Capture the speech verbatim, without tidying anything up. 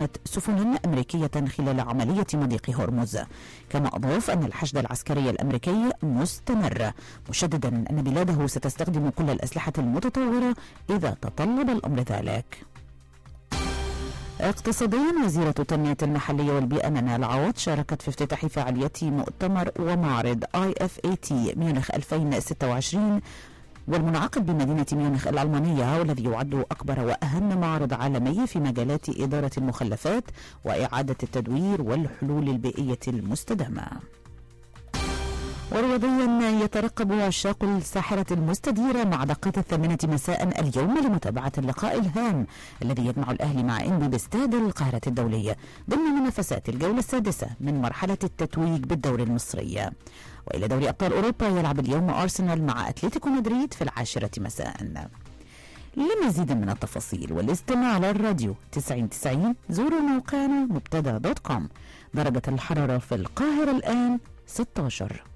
كانت سفن أمريكية خلال عملية مضيق هرمز. كما أضاف أن الحشد العسكري الأمريكي مستمر، مشددا أن بلاده ستستخدم كل الأسلحة المتطورة إذا تطلب الأمر ذلك. اقتصاديا، وزيرة التنمية المحلية والبيئة منال عوض شاركت في افتتاح فعالية مؤتمر ومعرض آي إف إيه تي ميونخ ألفين وستة وعشرين والمنعقد بمدينة ميونخ الألمانية، والذي يعد أكبر وأهم معرض عالمي في مجالات إدارة المخلفات وإعادة التدوير والحلول البيئية المستدامة. ورياضيا، يترقب عشاق الساحرة المستديرة مع دقات الثامنة مساء اليوم لمتابعة اللقاء الهام الذي يجمع الأهلي مع إنبي باستاد القاهرة الدولية ضمن منافسات الجولة السادسة من مرحلة التتويج بالدوري المصري. وإلى دوري أبطال أوروبا، يلعب اليوم أرسنال مع أتلتيكو مدريد في العاشرة مساء. لمزيد من التفاصيل والاستماع على الراديو تسعين تسعين زوروا موقعنا مبتدا دوت كوم. درجة الحرارة في القاهرة الآن ستة عشر.